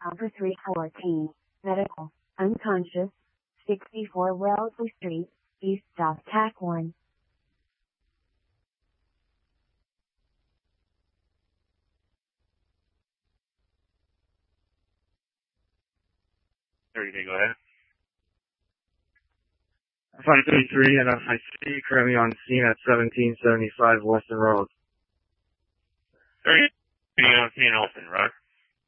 Number 314, medical, unconscious, 64 Wellesley Street, East South TAC 1. Okay, go ahead. 533 NFIC, currently on scene at 1775 Western Road. 30, on scene Olsen, right?